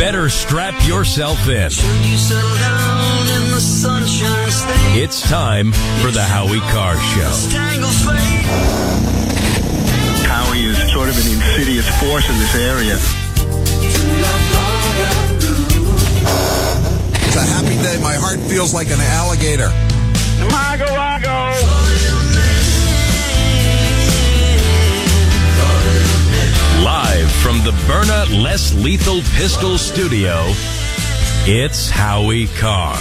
better strap yourself in. It's time for the Howie Carr Show. Howie is sort of an insidious force in this area. It's a happy day. My heart feels like an alligator. Mago, Mago. Live from the Byrna Less Lethal Pistol Studio, it's Howie Carr.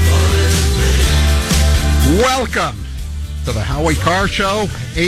Welcome to the Howie Carr Show,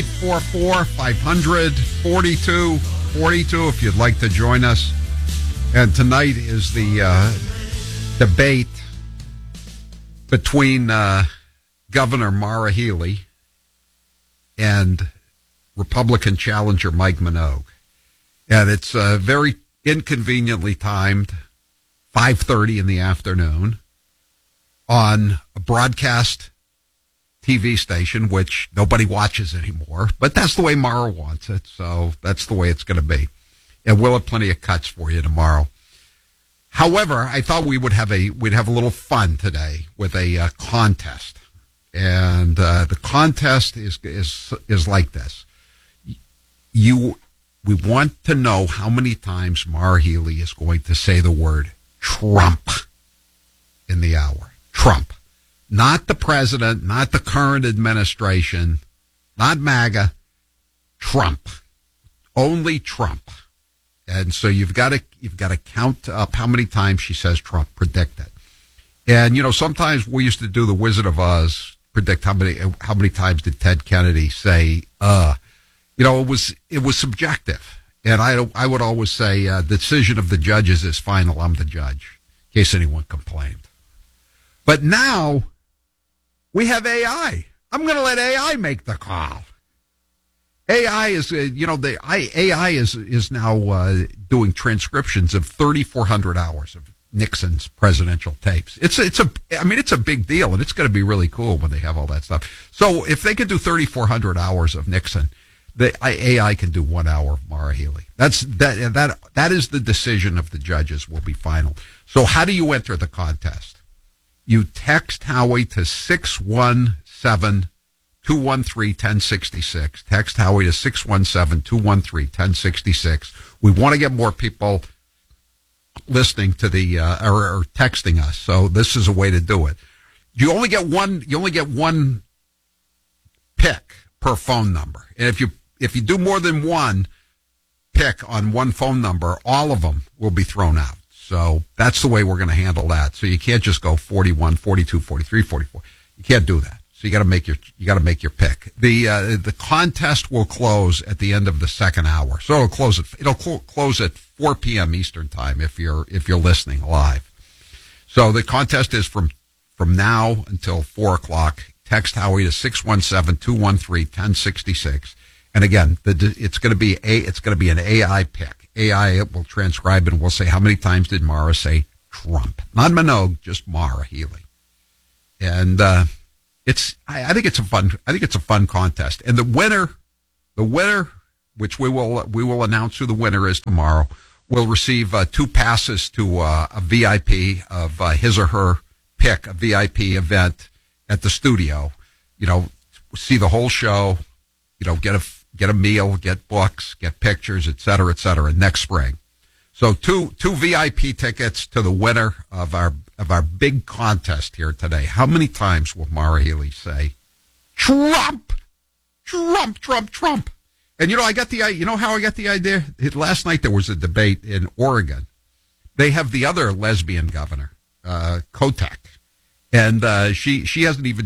844-500-4242 if you'd like to join us. And tonight is the debate between Governor Maura Healey and Republican challenger Mike Minogue. And it's very inconveniently timed, 5:30 in the afternoon, on a broadcast TV station, which nobody watches anymore. But that's the way Maura wants it, so that's the way it's going to be. And we'll have plenty of cuts for you tomorrow. However, I thought we'd have a little fun today with a contest. And the contest is like this. We want to know how many times Maura Healey is going to say the word Trump in the hour. Trump. Not the president, not the current administration, not MAGA. Trump. Only Trump. And so you've got to count up how many times she says Trump. Predict it. And sometimes we used to do the Wizard of Oz, predict how many times did Ted Kennedy say it was subjective. And I would always say the decision of the judges is final. I'm the judge, in case anyone complained. But now we have AI. I'm going to let AI make the call. AI is, AI is now doing transcriptions of 3,400 hours of Nixon's presidential tapes. It's a big deal, and it's going to be really cool when they have all that stuff. So if they could do 3,400 hours of Nixon, the AI can do 1 hour of Maura Healey. That is the decision of the judges will be final. So how do you enter the contest? You text Howie to 617-213-1066. Text Howie to 617-213-1066. We want to get more people listening to the or texting us. So this is a way to do it. You only get one pick per phone number. And if you do more than one pick on one phone number, all of them will be thrown out. So that's the way we're going to handle that. So you can't just go 41, 42, 43, 44. You can't do that. So you got to make your pick. The contest will close at the end of the second hour. So it'll close at 4 p.m. Eastern time if you're listening live. So the contest is from now until 4 o'clock. Text Howie to 617-213-1066. And again, it's going to be an AI pick. AI will transcribe and will say how many times did Maura say Trump, not Minogue, just Maura Healey. And I think it's a fun contest. And the winner, which we will announce who the winner is tomorrow, will receive 2 passes to a VIP of his or her pick, a VIP event at the studio. See the whole show. Get a meal, get books, get pictures, et cetera, next spring. So two VIP tickets to the winner of our big contest here today. How many times will Maura Healey say Trump, Trump, Trump, Trump? And I got how I got the idea? Last night there was a debate in Oregon. They have the other lesbian governor, Kotek, and she hasn't even.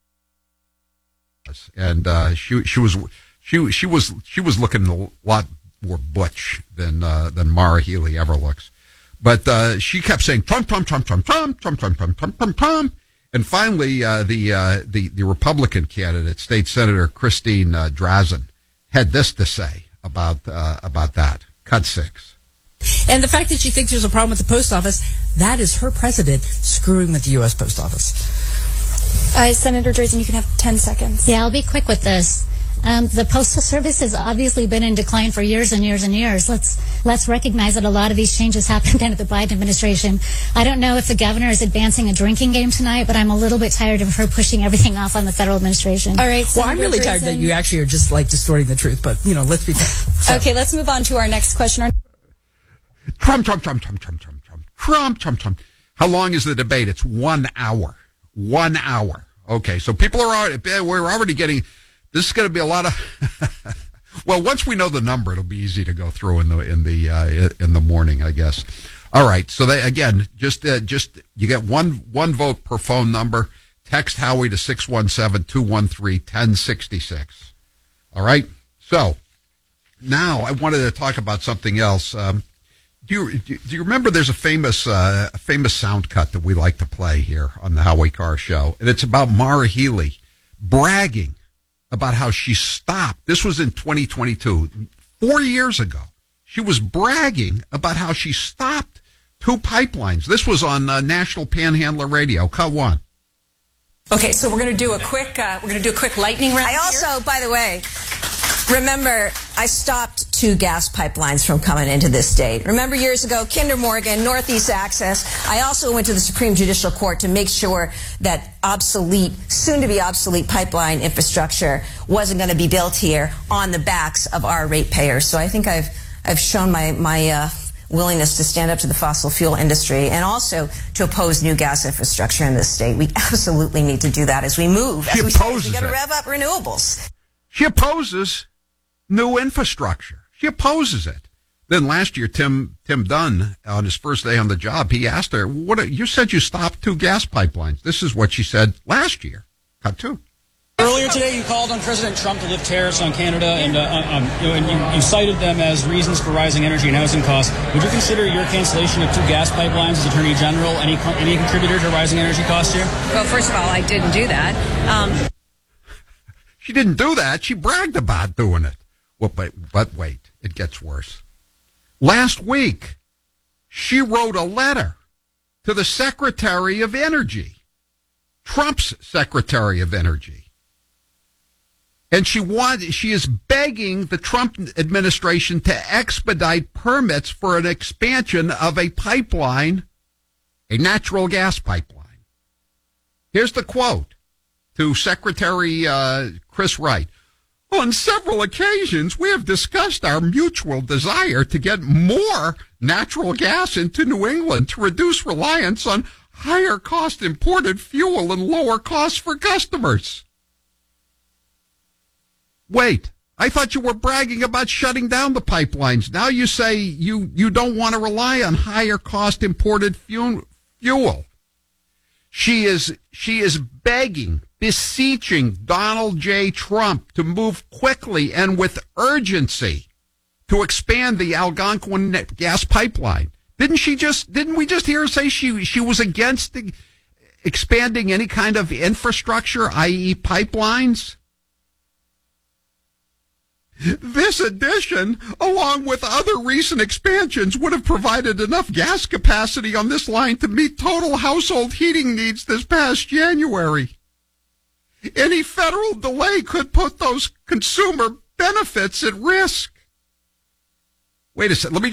And she was looking a lot more butch than Maura Healey ever looks. But she kept saying Trump, Trump, Trump, Trump, Trump, Trump, Trump, Trump, Trump, Trump, Trump. And finally, the Republican candidate, State Senator Christine Drazan, had this to say about that. Cut 6. And the fact that she thinks there's a problem with the post office, that is her president screwing with the U.S. Post Office. Senator Drazan, you can have 10 seconds. Yeah, I'll be quick with this. The Postal Service has obviously been in decline for years and years and years. Let's recognize that a lot of these changes happened under the Biden administration. I don't know if the governor is advancing a drinking game tonight, but I'm a little bit tired of her pushing everything off on the federal administration. All right. Well, I'm really tired that you actually are just like distorting the truth, but let's be fair. Okay, let's move on to our next question. Trump. How long is the debate? It's 1 hour. 1 hour. Okay, so we're already getting, this is going to be a lot of, well, once we know the number, it'll be easy to go through in the morning, I guess. All right, so just you get one vote per phone number. Text Howie to 617-213-1066. All right, so now I wanted to talk about something else. Do you remember there's a famous sound cut that we like to play here on the Howie Carr Show, and it's about Maura Healey bragging about how she stopped. This was in 2022, 4 years ago. She was bragging about how she stopped 2 pipelines. This was on National Panhandler Radio. Cut 1. Okay, so we're going to do a quick lightning round. I also, by the way, remember, I stopped 2 gas pipelines from coming into this state. Remember years ago, Kinder Morgan, Northeast Access. I also went to the Supreme Judicial Court to make sure that soon-to-be obsolete pipeline infrastructure wasn't going to be built here on the backs of our ratepayers. So I think I've shown my willingness to stand up to the fossil fuel industry and also to oppose new gas infrastructure in this state. We absolutely need to do that as we move. She opposes we got to rev up renewables. She opposes new infrastructure. She opposes it. Then last year, Tim Dunn, on his first day on the job, he asked her, you said you stopped 2 gas pipelines. This is what she said last year. Cut 2. Earlier today, you called on President Trump to lift tariffs on Canada, and you cited them as reasons for rising energy and housing costs. Would you consider your cancellation of 2 gas pipelines as Attorney General any contributor to rising energy costs here? Well, first of all, I didn't do that. She didn't do that. She bragged about doing it. Well, but wait, it gets worse. Last week, she wrote a letter to the Secretary of Energy, Trump's Secretary of Energy. And she is begging the Trump administration to expedite permits for an expansion of a pipeline, a natural gas pipeline. Here's the quote to Secretary Chris Wright. On several occasions, we have discussed our mutual desire to get more natural gas into New England to reduce reliance on higher cost imported fuel and lower costs for customers. Wait, I thought you were bragging about shutting down the pipelines. Now you say you don't want to rely on higher cost imported fuel. She is begging, beseeching Donald J. Trump to move quickly and with urgency to expand the Algonquin gas pipeline. Didn't we just hear her say she was against expanding any kind of infrastructure, i.e. pipelines? This addition, along with other recent expansions, would have provided enough gas capacity on this line to meet total household heating needs this past January. Any federal delay could put those consumer benefits at risk. Wait a second. Let me